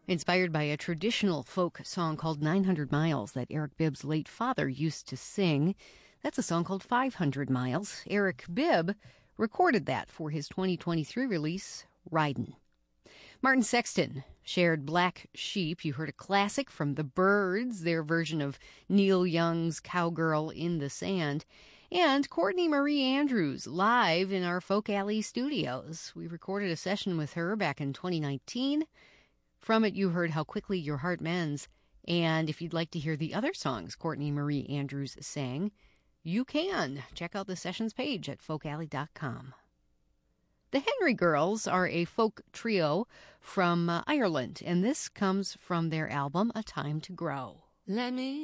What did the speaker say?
Inspired by a traditional folk song called 900 Miles that Eric Bibb's late father used to sing. That's a song called 500 Miles. Eric Bibb recorded that for his 2023 release, Ridin'. Martin Sexton shared Black Sheep. You heard a classic from the Byrds, their version of Neil Young's Cowgirl in the Sand. And Courtney Marie Andrews live in our Folk Alley studios. We recorded a session with her back in 2019. From it, you heard How Quickly Your Heart Mends. And if you'd like to hear the other songs Courtney Marie Andrews sang, you can. Check out the sessions page at folkalley.com. The Henry Girls are a folk trio from Ireland, and this comes from their album, A Time to Grow. Let me